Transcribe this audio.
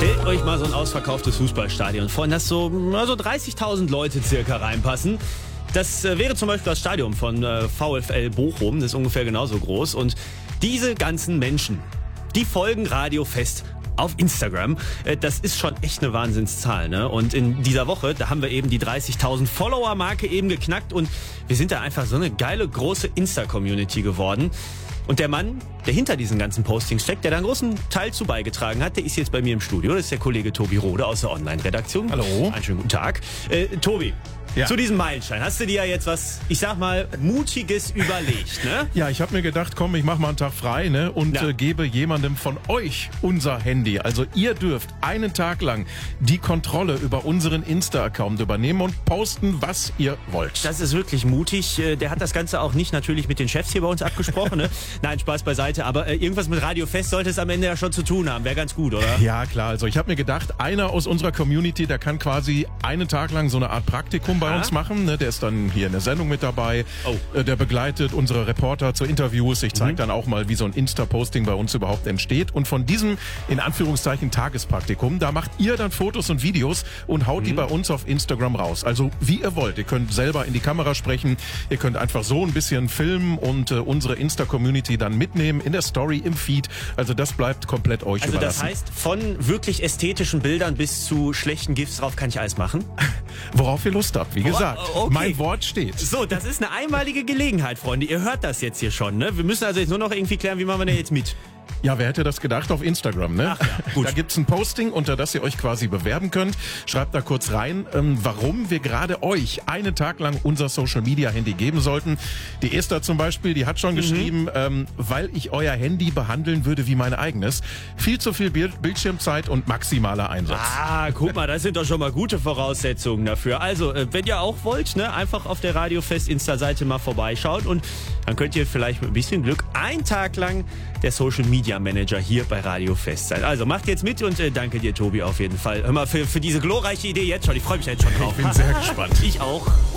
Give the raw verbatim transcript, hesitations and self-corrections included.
Stellt euch mal so ein ausverkauftes Fußballstadion vor, in das so, so dreißigtausend Leute circa reinpassen. Das äh, wäre zum Beispiel das Stadion von äh, VfL Bochum, das ist ungefähr genauso groß. Und diese ganzen Menschen, die folgen Radio Fest auf Instagram. Äh, das ist schon echt eine Wahnsinnszahl, ne? Und in dieser Woche, da haben wir eben die dreißigtausend Follower-Marke eben geknackt und wir sind da einfach so eine geile, große Insta-Community geworden. Und der Mann, der hinter diesen ganzen Postings steckt, der da einen großen Teil zu beigetragen hat, der ist jetzt bei mir im Studio. Das ist der Kollege Tobi Rode aus der Online-Redaktion. Hallo. Einen schönen guten Tag. Äh, Tobi, ja. Zu diesem Meilenstein hast du dir ja jetzt was, ich sag mal, Mutiges überlegt, ne? Ja, ich habe mir gedacht, komm, ich mach mal einen Tag frei, ne? Und ja. äh, gebe jemandem von euch unser Handy. Also ihr dürft einen Tag lang die Kontrolle über unseren Insta-Account übernehmen und posten, was ihr wollt. Das ist wirklich mutig. Der hat das Ganze auch nicht natürlich mit den Chefs hier bei uns abgesprochen, ne? Nein, Spaß beiseite. Aber äh, irgendwas mit Radio Fest sollte es am Ende ja schon zu tun haben. Wäre ganz gut, oder? Ja, klar. Also ich habe mir gedacht, einer aus unserer Community, der kann quasi einen Tag lang so eine Art Praktikum bei ah. uns machen. Ne? Der ist dann hier in der Sendung mit dabei. Oh. Der begleitet unsere Reporter zu Interviews. Ich zeige mhm. dann auch mal, wie so ein Insta-Posting bei uns überhaupt entsteht. Und von diesem, in Anführungszeichen, Tagespraktikum, da macht ihr dann Fotos und Videos und haut mhm. die bei uns auf Instagram raus. Also wie ihr wollt. Ihr könnt selber in die Kamera sprechen. Ihr könnt einfach so ein bisschen filmen und äh, unsere Insta-Community dann mitnehmen in der Story, im Feed. Also das bleibt komplett euch also überlassen. Also das heißt, von wirklich ästhetischen Bildern bis zu schlechten GIFs drauf kann ich alles machen? Worauf ihr Lust habt, wie gesagt. Oh, okay. Mein Wort steht. So, das ist eine einmalige Gelegenheit, Freunde. Ihr hört das jetzt hier schon, ne? Wir müssen also jetzt nur noch irgendwie klären, wie machen wir denn jetzt mit? Ja, wer hätte das gedacht auf Instagram, ne? Ach ja, gut. Da gibt's ein Posting, unter das ihr euch quasi bewerben könnt. Schreibt da kurz rein, ähm, warum wir gerade euch einen Tag lang unser Social-Media-Handy geben sollten. Die Esther zum Beispiel, die hat schon mhm. geschrieben, ähm, weil ich euer Handy behandeln würde wie mein eigenes. Viel zu viel Bild- Bildschirmzeit und maximaler Einsatz. Ah, guck mal, das sind doch schon mal gute Voraussetzungen dafür. Also, äh, wenn ihr auch wollt, ne, einfach auf der Radio Fest Insta-Seite mal vorbeischauen und dann könnt ihr vielleicht mit ein bisschen Glück einen Tag lang der Social Media Manager hier bei Radio Fest sein. Also macht jetzt mit und äh, danke dir, Tobi, auf jeden Fall. Hör mal, für, für diese glorreiche Idee jetzt schon. Ich freue mich jetzt schon drauf. Ich bin sehr gespannt. Ich auch.